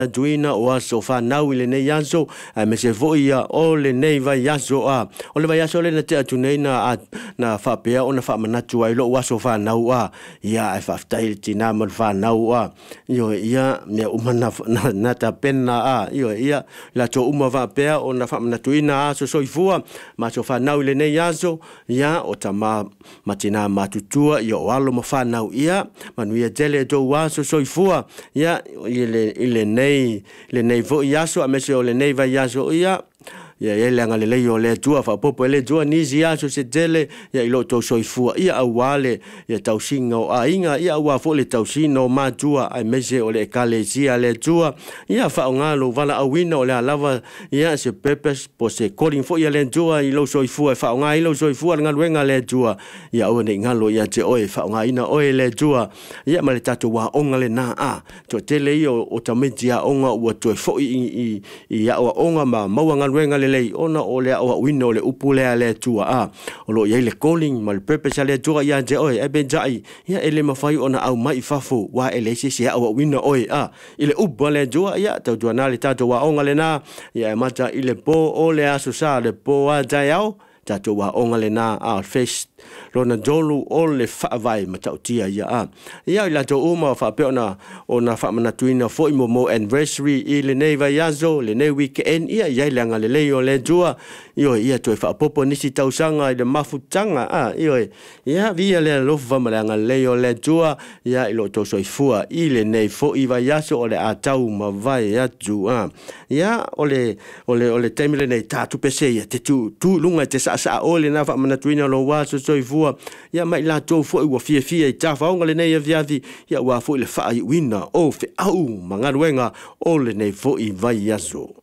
Duina o aso whanau I le nei aso me se foi ia o le nei vai aso o le vai aso le na te atu nei na whapea o na whamanatu ai lo o aso whanau ia e whaftai le tina ma le whanau io ia mea umana na ta pena ia la to uma whapea o na whamanatu ina aso soifua ma so whanau le nei aso ia o ta matina matutua ia o alo ma whanau ia manuia tele to aso soifua ia ile nei le nei vo yaso a mese o le nei va yaso ia ia ele nga le lei o le tua fa popo le tua ni zia so se tele ia ilo to soifua ia awale ia tausinga o ainga ia wa fo le tausino ma tua ai mese o le kalesia le tua ia fa ngalo vala awina o le lava ia se purpose po se calling fo ia le tua ilo soifua fa nga ilo soifua nga luenga le tua ia o ne ngalo ia te oe fa nga ina oe le tua ia ma le tatu wa onga le na to tele io o tametia onga o to fo i ia o onga ma nga luenga le lei ona o le o wino le upule le tua o lo ye le calling mal purpose le tua ya je oi e benjai ya ele mafai ona au mai fafu wa ele se o wino oi ile upule tua ya to tuana le tato wa onga le na ya mata ile po o le asusa le po a jaiao tato wa onga le na face lona jolu o le whaavai matautia ia ia ila to uma whapeona o na whamanatuina fo i mo anniversary I le nei vai azo le nei weekend ia langa le leo le jua ia toi whapopo nisi tausanga I le mafutanga ia via le lofa malanga leo le jua ia ilo to soifua I le nei fo I vai azo o le atau ma vai atu ia o le temile nei tatu pese ia te tu lunga te sa o le na whamanatuina lo waso soifua ia mai la to fo wa fia I tafaunga le nei aviavi ia wa fo le fai wina o fe au mangaruenga o le nei fo I vai azo